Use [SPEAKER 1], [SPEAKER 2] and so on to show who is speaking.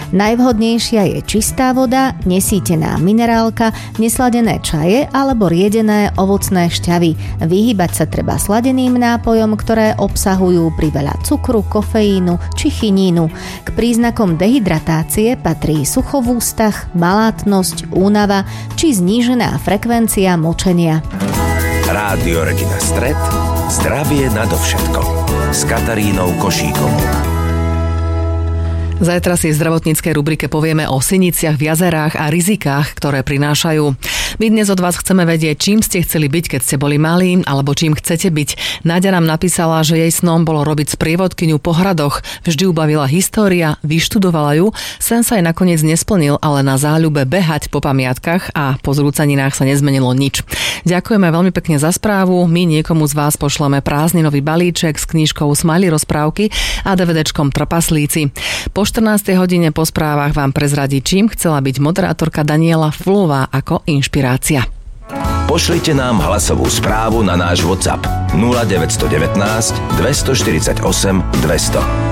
[SPEAKER 1] Najvhodnejšia je čistá voda, nesýtená minerálka, nesladené čaje alebo riedené ovocné šťavy. Vyhýbať sa treba sladeným nápojom, ktoré obsahujú priveľa cukru, kofeínu či chinínu. K príznakom dehydratácie patrí sucho v ústach, malátnosť, únava či znížená frekvencia močenia.
[SPEAKER 2] Rádio Regina Stret, zdravie nadovšetko. S Katarínou Košíkovou.
[SPEAKER 3] Zajtra si v zdravotníckej rubrike povieme o siniciach v jazerách a rizikách, ktoré prinášajú. My dnes od vás chceme vedieť, čím ste chceli byť, keď ste boli malí, alebo čím chcete byť. Náďa nám napísala, že jej snom bolo robiť sprievodkyňu po hradoch. Vždy ju bavila história, vyštudovala ju. Sen sa jej nakoniec nesplnil, ale na záľube behať po pamiatkách a po zrúcaninách sa nezmenilo nič. Ďakujeme veľmi pekne za správu. My niekomu z vás pošleme prázdninový balíček s knižkou Smiley rozprávky a DVDčkom Trpaslíci. Po 14. hodine po správach vám prezradí, čím chcela byť moderátorka Daniela Fulová ako inšpirácia.
[SPEAKER 2] Pošlite nám hlasovú správu na náš WhatsApp 0919 248 200.